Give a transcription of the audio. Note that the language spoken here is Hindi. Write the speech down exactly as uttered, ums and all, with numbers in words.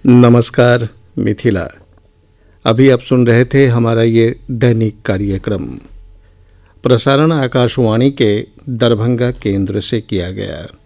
नमस्कार मिथिला। अभी आप सुन रहे थे हमारा ये दैनिक कार्यक्रम। प्रसारण आकाशवाणी के दरभंगा केंद्र से किया गया।